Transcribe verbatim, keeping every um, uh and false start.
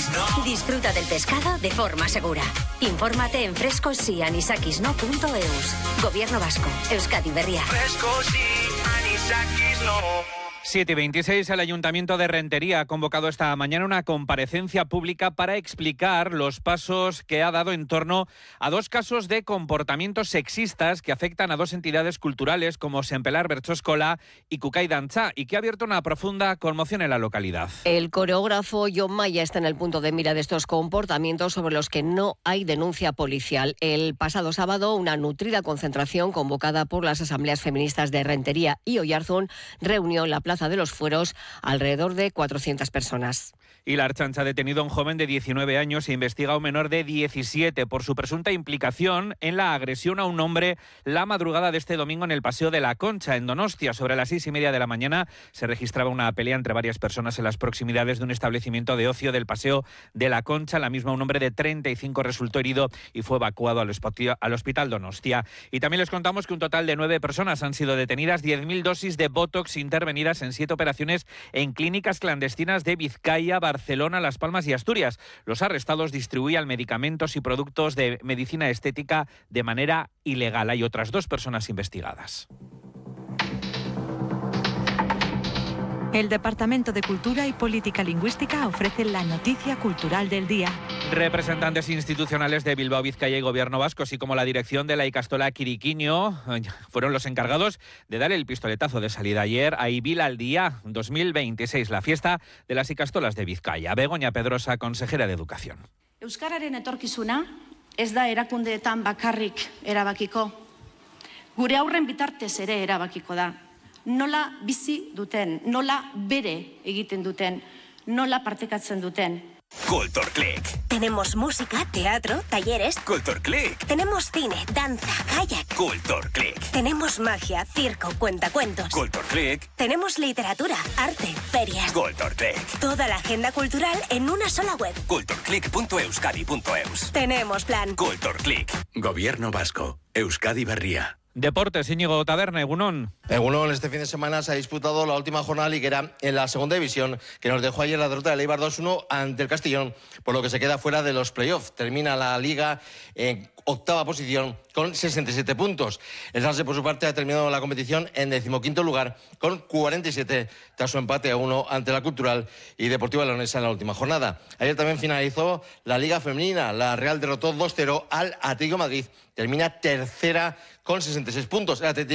Disfruta del pescado de forma segura. Infórmate en frescosyanisaquisno punto eus. Gobierno Vasco, Euskadi Berria. siete y veintiséis, el Ayuntamiento de Rentería ha convocado esta mañana una comparecencia pública para explicar los pasos que ha dado en torno a dos casos de comportamientos sexistas que afectan a dos entidades culturales como Sempelar Bertsoskola y Kukai Dantza, y que ha abierto una profunda conmoción en la localidad. El coreógrafo Jon Maya está en el punto de mira de estos comportamientos sobre los que no hay denuncia policial. El pasado sábado, una nutrida concentración convocada por las asambleas feministas de Rentería y Oyarzún reunió en la Plaza de los Fueros alrededor de cuatrocientas personas. Y la Ertzaintza ha detenido a un joven de diecinueve años e investiga a un menor de diecisiete por su presunta implicación en la agresión a un hombre la madrugada de este domingo en el Paseo de la Concha, en Donostia. Sobre las seis y media de la mañana se registraba una pelea entre varias personas en las proximidades de un establecimiento de ocio del Paseo de la Concha. La misma, un hombre de treinta y cinco resultó herido y fue evacuado al Hospital Donostia. Y también les contamos que un total de nueve personas han sido detenidas, diez mil dosis de Botox intervenidas en siete operaciones en clínicas clandestinas de Vizcaya, Barcelona, Las Palmas y Asturias. Los arrestados distribuían medicamentos y productos de medicina estética de manera ilegal. Hay otras dos personas investigadas. El Departamento de Cultura y Política Lingüística ofrece la noticia cultural del día. Representantes institucionales de Bilbao, Vizcaya y Gobierno Vasco, así como la dirección de la Ikastola Quiriquiño, fueron los encargados de dar el pistoletazo de salida ayer a Ibil al Día dos mil veintiséis, la fiesta de las Ikastolas de Vizcaya. Begoña Pedrosa, consejera de Educación. Euskararen etorkizuna ez da erakundeetan bakarrik erabakiko. Gure aurren bitartez ere erabakiko da. Nola bizi duten, nola bere egiten duten, nola partekatzen duten. Culture Click. Tenemos música, teatro, talleres. Culture Click. Tenemos cine, danza, kayak. Culture Click. Tenemos magia, circo, cuentacuentos. Culture Click. Tenemos literatura, arte, ferias. Culture Click. Toda la agenda cultural en una sola web. culture click punto euskadi punto eus. Tenemos plan. Culture Click. Gobierno Vasco. Euskadi Berria. Deportes, Íñigo Taberna, Egunon. Egunon, este fin de semana se ha disputado la última jornada liguera en la segunda división, que nos dejó ayer la derrota del Eibar dos uno ante el Castellón, por lo que se queda fuera de los playoffs. Termina la liga en octava posición con sesenta y siete puntos. El Sanse, por su parte, ha terminado la competición en decimoquinto lugar con cuarenta y siete, tras su empate a uno ante la Cultural y Deportiva Leonesa en la última jornada. Ayer también finalizó la Liga Femenina. La Real derrotó dos cero al Atlético de Madrid. Termina tercera con sesenta y seis puntos. El Atlético